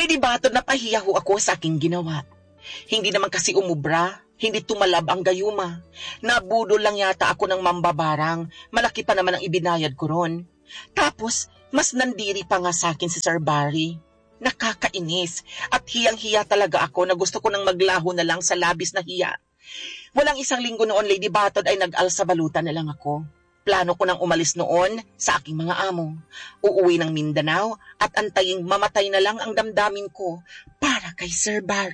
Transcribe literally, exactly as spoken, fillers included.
Lady Batod, napahiya ho ako sa aking ginawa. Hindi naman kasi umubra, hindi tumalab ang gayuma. Nabudol lang yata ako ng mambabarang, malaki pa naman ang ibinayad ko ron. Tapos, mas nandiri pa nga sa akin si Sir Barry. Nakakainis at hiyang-hiya talaga ako na gusto ko nang maglaho na lang sa labis na hiya. Walang isang linggo noon, Lady Batod, ay nag-alsa balutan na lang ako. Plano ko nang umalis noon sa aking mga amo. Uuwi ng Mindanao at antaying mamatay na lang ang damdamin ko para kay Sir Barry.